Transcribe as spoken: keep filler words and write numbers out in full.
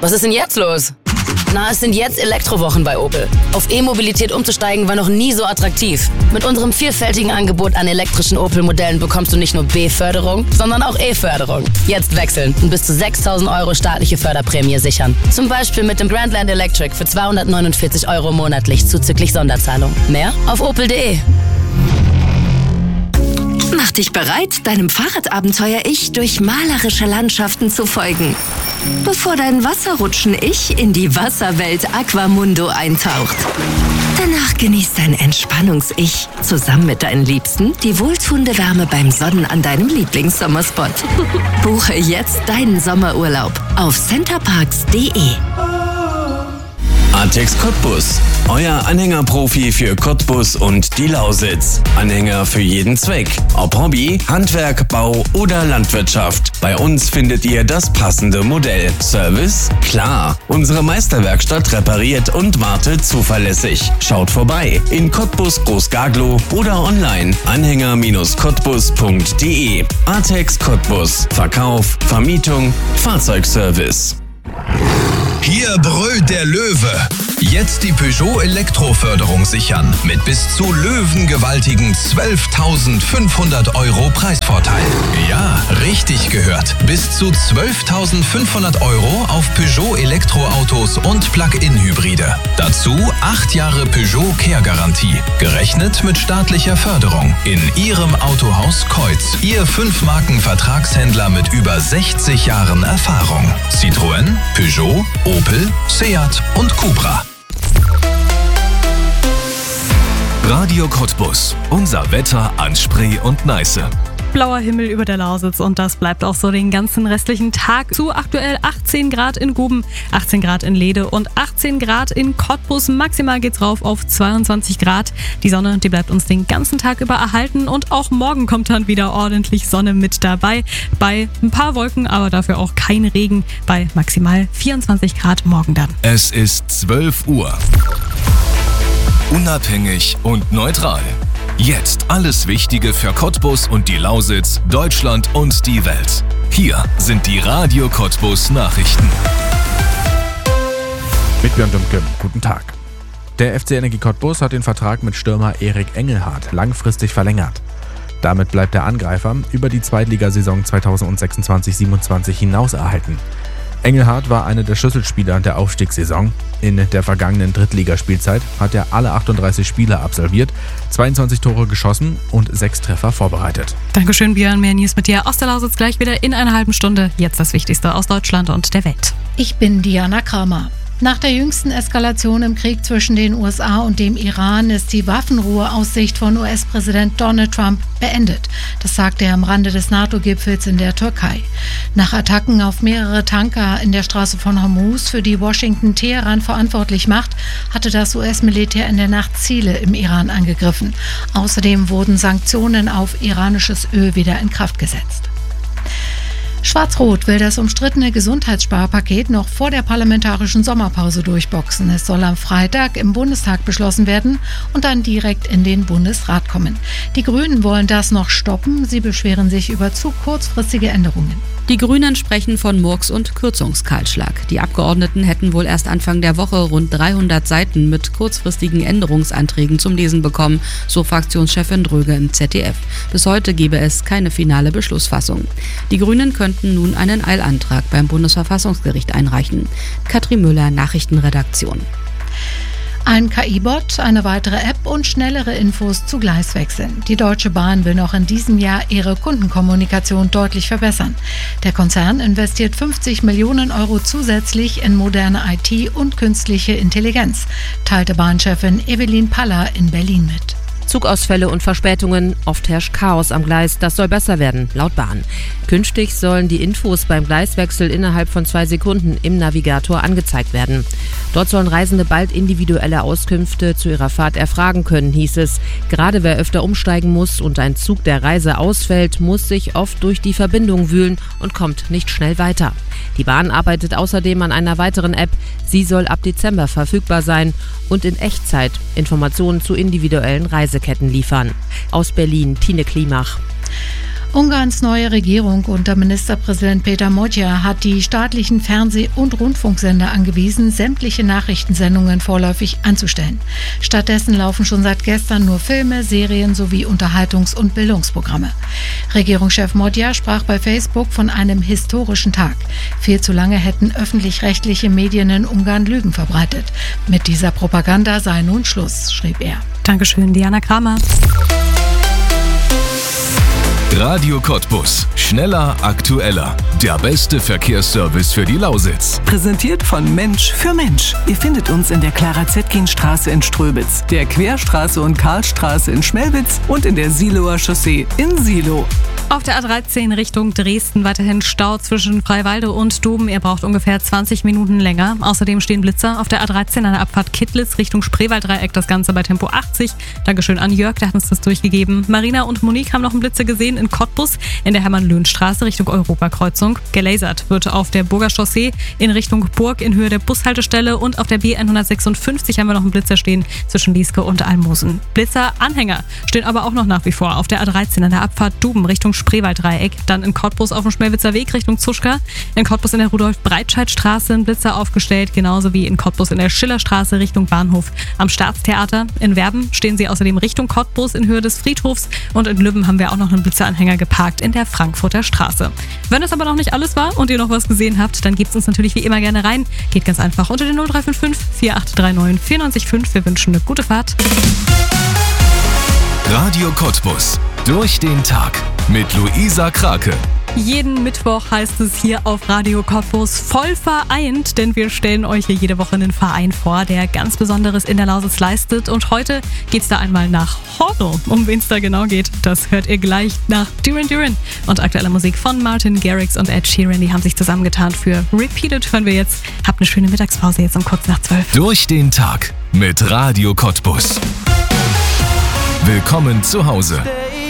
Was ist denn jetzt los? Na, es sind jetzt Elektrowochen bei Opel. Auf E-Mobilität umzusteigen war noch nie so attraktiv. Mit unserem vielfältigen Angebot an elektrischen Opel-Modellen bekommst du nicht nur B-Förderung, sondern auch E-Förderung. Jetzt wechseln und bis zu sechstausend Euro staatliche Förderprämie sichern. Zum Beispiel mit dem Grandland Electric für zweihundertneunundvierzig Euro monatlich zuzüglich Sonderzahlung. Mehr auf opel punkt de. Mach dich bereit, deinem Fahrradabenteuer-Ich durch malerische Landschaften zu folgen, bevor dein Wasserrutschen-Ich in die Wasserwelt Aquamundo eintaucht. Danach genießt dein Entspannungs-Ich zusammen mit deinen Liebsten die wohltuende Wärme beim Sonnen an deinem Lieblingssommerspot. Buche jetzt deinen Sommerurlaub auf centerparks punkt de. Artex Cottbus, euer Anhängerprofi für Cottbus und die Lausitz. Anhänger für jeden Zweck, ob Hobby, Handwerk, Bau oder Landwirtschaft. Bei uns findet ihr das passende Modell. Service? Klar. Unsere Meisterwerkstatt repariert und wartet zuverlässig. Schaut vorbei in Cottbus Großgaglow oder online anhänger Cottbus punkt de. Artex Cottbus. Verkauf, Vermietung, Fahrzeugservice. Hier brüllt der Löwe. Jetzt die Peugeot Elektroförderung sichern mit bis zu löwengewaltigen zwölftausendfünfhundert Euro Preisvorteil. Ja, richtig gehört. Bis zu zwölftausendfünfhundert Euro auf Peugeot Elektroautos und Plug-in-Hybride. Dazu acht Jahre Peugeot Care-Garantie. Gerechnet mit staatlicher Förderung. In Ihrem Autohaus Keutz. Ihr Fünf-Marken-Vertragshändler mit über sechzig Jahren Erfahrung. Citroën, Peugeot, Opel, Seat und Cupra. Radio Cottbus. Unser Wetter an Spree und Neiße. Blauer Himmel über der Lausitz und das bleibt auch so den ganzen restlichen Tag. Zu aktuell achtzehn Grad in Guben, achtzehn Grad in Lede und achtzehn Grad in Cottbus. Maximal geht's rauf auf zweiundzwanzig Grad. Die Sonne, die bleibt uns den ganzen Tag über erhalten und auch morgen kommt dann wieder ordentlich Sonne mit dabei. Bei ein paar Wolken, aber dafür auch kein Regen. Bei maximal vierundzwanzig Grad morgen dann. Es ist zwölf Uhr. Unabhängig und neutral. Jetzt alles Wichtige für Cottbus und die Lausitz, Deutschland und die Welt. Hier sind die Radio Cottbus Nachrichten. Mit Björn Dümke, guten Tag. Der F C Energie Cottbus hat den Vertrag mit Stürmer Erik Engelhardt langfristig verlängert. Damit bleibt der Angreifer über die Zweitligasaison zweitausendsechsundzwanzig siebenundzwanzig hinaus erhalten. Engelhardt war einer der Schlüsselspieler der Aufstiegssaison. In der vergangenen Drittligaspielzeit hat er alle achtunddreißig Spiele absolviert, zweiundzwanzig Tore geschossen und sechs Treffer vorbereitet. Dankeschön, Björn. Mehr News mit dir aus der Lausitz gleich wieder in einer halben Stunde. Jetzt das Wichtigste aus Deutschland und der Welt. Ich bin Diana Kramer. Nach der jüngsten Eskalation im Krieg zwischen den U S A und dem Iran ist die Waffenruheaussicht von U S-Präsident Donald Trump beendet. Das sagte er am Rande des NATO-Gipfels in der Türkei. Nach Attacken auf mehrere Tanker in der Straße von Hormuz, für die Washington Teheran verantwortlich macht, hatte das U S-Militär in der Nacht Ziele im Iran angegriffen. Außerdem wurden Sanktionen auf iranisches Öl wieder in Kraft gesetzt. Schwarz-Rot will das umstrittene Gesundheitssparpaket noch vor der parlamentarischen Sommerpause durchboxen. Es soll am Freitag im Bundestag beschlossen werden und dann direkt in den Bundesrat kommen. Die Grünen wollen das noch stoppen. Sie beschweren sich über zu kurzfristige Änderungen. Die Grünen sprechen von Murks- und Kürzungskahlschlag. Die Abgeordneten hätten wohl erst Anfang der Woche rund dreihundert Seiten mit kurzfristigen Änderungsanträgen zum Lesen bekommen, so Fraktionschefin Dröge im Z D F. Bis heute gebe es keine finale Beschlussfassung. Die Grünen könnten nun einen Eilantrag beim Bundesverfassungsgericht einreichen. Katrin Müller, Nachrichtenredaktion. Ein K I-Bot, eine weitere App und schnellere Infos zu Gleiswechseln. Die Deutsche Bahn will noch in diesem Jahr ihre Kundenkommunikation deutlich verbessern. Der Konzern investiert fünfzig Millionen Euro zusätzlich in moderne I T und künstliche Intelligenz, teilte Bahnchefin Evelyn Paller in Berlin mit. Zugausfälle und Verspätungen, oft herrscht Chaos am Gleis, das soll besser werden, laut Bahn. Künftig sollen die Infos beim Gleiswechsel innerhalb von zwei Sekunden im Navigator angezeigt werden. Dort sollen Reisende bald individuelle Auskünfte zu ihrer Fahrt erfragen können, hieß es. Gerade wer öfter umsteigen muss und ein Zug der Reise ausfällt, muss sich oft durch die Verbindung wühlen und kommt nicht schnell weiter. Die Bahn arbeitet außerdem an einer weiteren App. Sie soll ab Dezember verfügbar sein und in Echtzeit Informationen zu individuellen Reiseketten liefern. Aus Berlin, Tine Klimach. Ungarns neue Regierung unter Ministerpräsident Péter Magyar hat die staatlichen Fernseh- und Rundfunksender angewiesen, sämtliche Nachrichtensendungen vorläufig einzustellen. Stattdessen laufen schon seit gestern nur Filme, Serien sowie Unterhaltungs- und Bildungsprogramme. Regierungschef Magyar sprach bei Facebook von einem historischen Tag. Viel zu lange hätten öffentlich-rechtliche Medien in Ungarn Lügen verbreitet. Mit dieser Propaganda sei nun Schluss, schrieb er. Dankeschön, Diana Kramer. Radio Cottbus. Schneller, aktueller. Der beste Verkehrsservice für die Lausitz. Präsentiert von Mensch für Mensch. Ihr findet uns in der Clara-Zetkin-Straße in Ströbitz, der Querstraße und Karlstraße in Schmelwitz und in der Siloer Chaussee in Silo. Auf der A dreizehn Richtung Dresden weiterhin Stau zwischen Freiwalde und Doben. Ihr braucht ungefähr zwanzig Minuten länger. Außerdem stehen Blitzer auf der A dreizehn an der Abfahrt Kittlitz Richtung Spreewalddreieck. Das Ganze bei Tempo achtzig. Dankeschön an Jörg, der hat uns das durchgegeben. Marina und Monique haben noch einen Blitzer gesehen in Cottbus in der Hermann-Löhn-Straße Richtung Europakreuzung. Gelasert wird auf der Burger Chaussee in Richtung Burg in Höhe der Bushaltestelle und auf der B hundertsechsundfünfzig haben wir noch einen Blitzer stehen zwischen Lieske und Almosen. Blitzer-Anhänger stehen aber auch noch nach wie vor auf der A dreizehn an der Abfahrt Duben Richtung Spreewalddreieck, dann in Cottbus auf dem Schmelwitzer Weg Richtung Zuschka, in Cottbus in der Rudolf-Breitscheid-Straße ein Blitzer aufgestellt, genauso wie in Cottbus in der Schillerstraße Richtung Bahnhof am Staatstheater. In Werben stehen sie außerdem Richtung Cottbus in Höhe des Friedhofs und in Lübben haben wir auch noch einen Blitzeranhänger geparkt in der Frankfurter Straße. Wenn das aber noch nicht alles war und ihr noch was gesehen habt, dann gebt uns natürlich wie immer gerne rein. Geht ganz einfach unter den null drei fünf fünf, vier acht drei neun, vier neun fünf. Wir wünschen eine gute Fahrt. Radio Cottbus. Durch den Tag mit Luisa Krake. Jeden Mittwoch heißt es hier auf Radio Cottbus voll vereint, denn wir stellen euch hier jede Woche einen Verein vor, der ganz Besonderes in der Lausitz leistet. Und heute geht's da einmal nach Horno. Um wen es da genau geht, das hört ihr gleich nach Duran Duran. Und aktuelle Musik von Martin Garrix und Ed Sheeran, die haben sich zusammengetan für Repeated, hören wir jetzt. Habt eine schöne Mittagspause jetzt um kurz nach zwölf. Durch den Tag mit Radio Cottbus. Willkommen zu Hause.